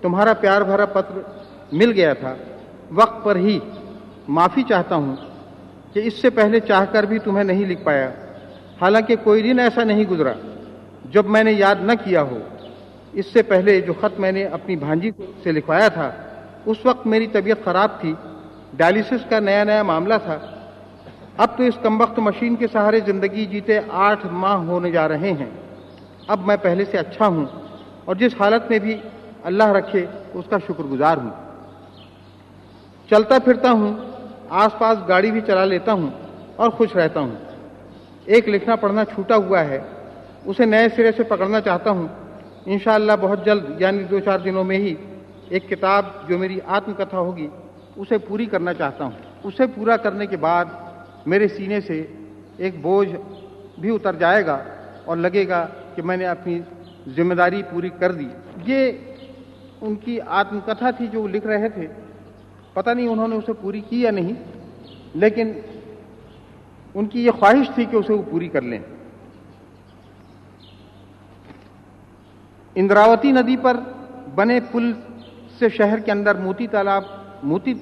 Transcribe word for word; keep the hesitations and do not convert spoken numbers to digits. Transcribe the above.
तुम्हारा प्यार भरा पत्र मिल गया था वक्त पर ही। माफ़ी चाहता हूँ कि इससे पहले चाहकर भी तुम्हें नहीं लिख पाया। हालांकि कोई दिन ऐसा नहीं गुजरा जब मैंने याद न किया हो। इससे पहले जो ख़त मैंने अपनी भांजी से लिखवाया था, उस वक्त मेरी तबीयत ख़राब थी, डायलिसिस का नया नया मामला था। अब तो इस कमबख्त मशीन के सहारे ज़िंदगी जीते आठ माह होने जा रहे हैं। अब मैं पहले से अच्छा हूँ और जिस हालत में भी अल्लाह रखे उसका शुक्रगुजार हूँ। चलता फिरता हूँ, आसपास गाड़ी भी चला लेता हूँ और खुश रहता हूँ। एक लिखना पढ़ना छूटा हुआ है, उसे नए सिरे से पकड़ना चाहता हूँ। इंशाअल्लाह बहुत जल्द, यानी दो चार दिनों में ही एक किताब जो मेरी आत्मकथा होगी उसे पूरी करना चाहता हूँ। उसे पूरा करने के बाद मेरे सीने से एक बोझ भी उतर जाएगा और लगेगा कि मैंने अपनी जिम्मेदारी पूरी कर दी। ये उनकी आत्मकथा थी जो लिख रहे थे। पता नहीं उन्होंने उसे पूरी की या नहीं, लेकिन उनकी ये ख्वाहिश थी कि उसे वो पूरी कर लें। इंद्रावती नदी पर बने पुल से शहर के अंदर मोती तालाब मोती